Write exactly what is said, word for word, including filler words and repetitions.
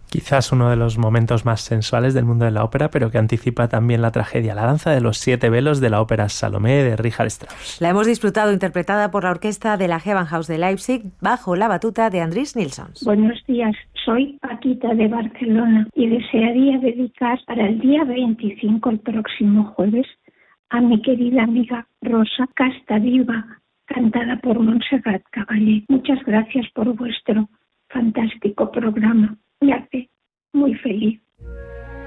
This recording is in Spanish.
Quizás uno de los momentos más sensuales del mundo de la ópera, pero que anticipa también la tragedia, la danza de los siete velos de la ópera Salomé de Richard Strauss. La hemos disfrutado interpretada por la orquesta de la Gewandhaus de Leipzig bajo la batuta de Andris Nilssons. Buenos días, soy Paquita de Barcelona y desearía dedicar para el día veinticinco, el próximo jueves, a mi querida amiga Rosa Casta Viva, cantada por Montserrat Caballé. Muchas gracias por vuestro fantástico programa. Me hace muy feliz.